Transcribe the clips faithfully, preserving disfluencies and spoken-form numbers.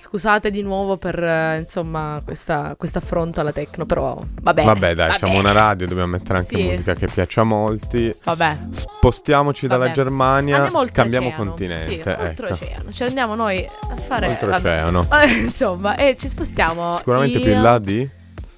scusate di nuovo per eh, insomma questa affronto alla techno, però va bene. Vabbè dai, va siamo bene. una radio, dobbiamo mettere anche Sì. musica che piace a molti. Vabbè. Spostiamoci Vabbè. dalla Germania, Andiamo cambiamo oltreoceano. continente. Sì, ecco. oltreoceano. Ci andiamo noi a fare Oltreoceano. vabbè. Insomma, e ci spostiamo. Sicuramente io... più in là di...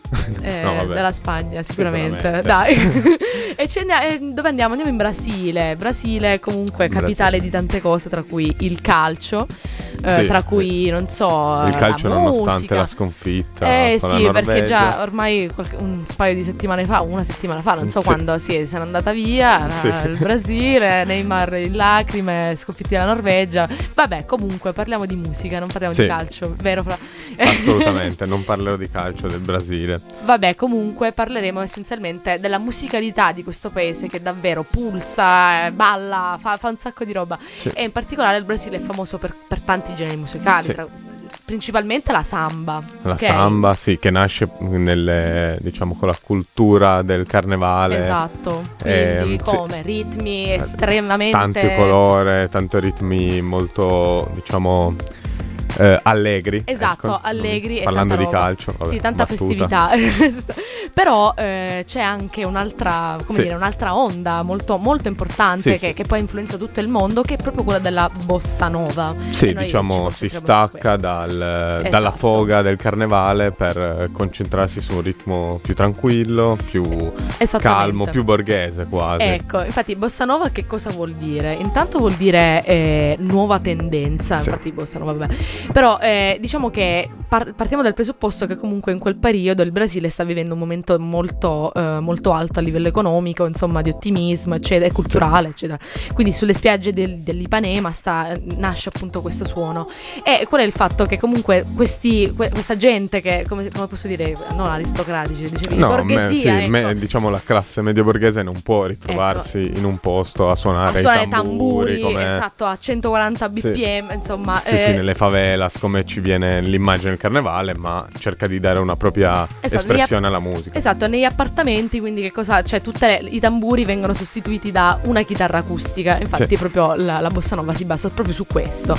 Eh, No, vabbè. della Spagna sicuramente, Sicuramente. dai. E, ce ne- e dove andiamo? Andiamo in Brasile. Brasile comunque In capitale Brasile. di tante cose, tra cui il calcio, eh, Sì. tra cui non so Il calcio la nonostante musica. la sconfitta Eh con sì, la perché Norvegia. già ormai qualche- un paio di settimane fa, una settimana fa, non so Sì. quando, sì, se n'è andata via Sì. eh, il Brasile, Neymar in lacrime, sconfitti dalla Norvegia. Vabbè, comunque parliamo di musica, non parliamo Sì. di calcio, vero? Fra? Assolutamente, non parlerò di calcio del Brasile. Vabbè, comunque parleremo essenzialmente della musicalità di questo paese che davvero pulsa, eh, balla, fa, fa un sacco di roba. Sì. E in particolare il Brasile è famoso per, per tanti generi musicali, Sì. tra- principalmente la samba. La ok? samba, sì, che nasce nelle, diciamo, con la cultura del carnevale. Esatto, Ehm, quindi sì. come ritmi estremamente Tanto colore, tanto ritmi molto, diciamo, eh, allegri. Esatto, ecco. allegri e Parlando tanta di roba. calcio, vabbè, sì, tanta battuta. festività. Però eh, c'è anche un'altra, come Sì. dire, un'altra onda molto, molto importante Sì, che, sì. che poi influenza tutto il mondo, che è proprio quella della bossa nova. Sì, E noi ci diciamo, si concentriamo su stacca dal- dalla Esatto. foga del carnevale per eh, concentrarsi su un ritmo più tranquillo, più Esattamente. calmo, più borghese quasi. Ecco, infatti bossa nova che cosa vuol dire? Intanto vuol dire eh, nuova tendenza, Sì. infatti bossa nova vabbè. Però eh, diciamo che par- partiamo dal presupposto che comunque in quel periodo il Brasile sta vivendo un momento molto, eh, molto alto a livello economico, insomma di ottimismo eccetera, e culturale eccetera. Quindi sulle spiagge del- dell'Ipanema sta, nasce appunto questo suono. E qual è il fatto? Che comunque questi, que- questa gente che, come, come posso dire, non aristocratici, dicevi, No, me- borghesia, sì, ecco. me- diciamo la classe medio borghese non può ritrovarsi in un posto a suonare, a suonare i tamburi, come... esatto, a centoquaranta bpm, insomma. Sì, eh, sì, nelle favelas, come ci viene l'immagine del carnevale, ma cerca di dare una propria Esatto, espressione negli alla musica. Esatto, negli appartamenti, quindi che cosa? Cioè, tutti i tamburi vengono sostituiti da una chitarra acustica. Infatti, Sì. proprio la, la bossa nova si basa proprio su questo.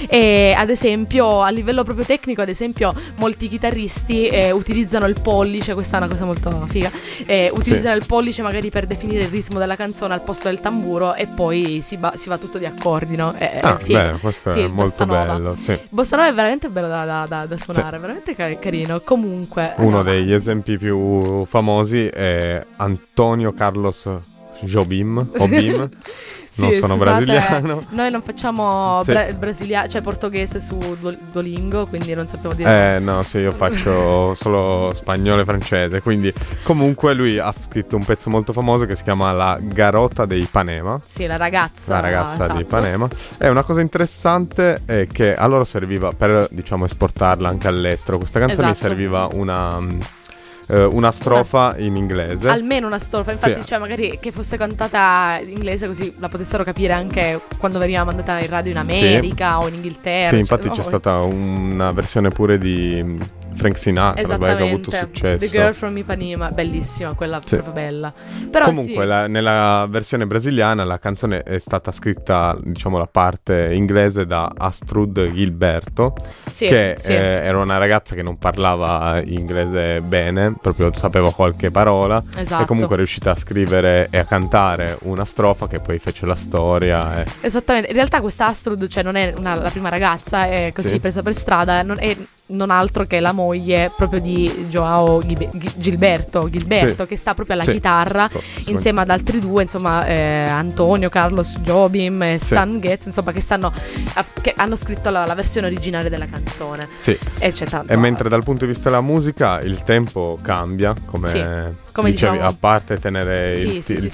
E ad esempio, a livello proprio tecnico, ad esempio, molti chitarristi eh, utilizzano il pollice. Questa è una cosa molto figa. Eh, utilizzano il pollice magari per definire il ritmo della canzone al posto del tamburo, e poi si, ba- si va tutto di accordi, no? È, Ah, è figo. beh, questo Sì, è molto bossa nova. bello, sì. Bossa nova è veramente bello da, da- da- da suonare, veramente car- carino. Comunque, Uno no, degli esempi più famosi è Antonio Carlos Jobim, Obim. Sì, non sono scusate, brasiliano. Noi non facciamo Sì. bra- brasiliano, cioè portoghese su Duol- Duolingo, quindi non sappiamo dire. Eh no, sì, io faccio solo spagnolo e francese. Quindi comunque lui ha scritto un pezzo molto famoso che si chiama La Garota di Ipanema. Sì, la ragazza. La ragazza esatto. di Ipanema. E una cosa interessante è che a loro serviva, per diciamo esportarla anche all'estero, questa canzone Esatto. serviva una, mm, eh, una strofa in inglese. Almeno una strofa, infatti, Sì. cioè magari che fosse cantata in inglese, così la potessero capire anche quando veniva mandata in radio in America o in Inghilterra. Sì, infatti cioè, c'è oh, stata una versione pure di mm, Frank Sinatra, sbaglio, che ha avuto Esattamente. successo. The Girl from Ipanema, bellissima, quella Sì. proprio bella. Però Comunque sì. la- nella versione brasiliana la canzone è stata scritta, diciamo, la parte inglese da Astrud Gilberto, Sì, che sì. eh, era una ragazza che non parlava inglese bene, proprio sapeva qualche parola, Esatto. e comunque è riuscita a scrivere e a cantare una strofa che poi fece la storia. E... Esattamente, in realtà questa Astrud, cioè non è una- la prima ragazza, è così Sì. presa per strada, non è non altro che la moglie proprio di Joao Ghibe- Ghi- Gilberto, Gilberto Sì. che sta proprio alla Sì. chitarra Ecco, insieme ad altri due, insomma eh, Antonio Carlos Jobim e Sì. Stan Getz, insomma che stanno a- che hanno scritto la, la versione originale della canzone. Sì. E c'è tanto E mentre dal punto di vista della musica il tempo cambia, come, Sì, come dicevi, dicevamo. a parte tenere Sì, il, sì, il sì,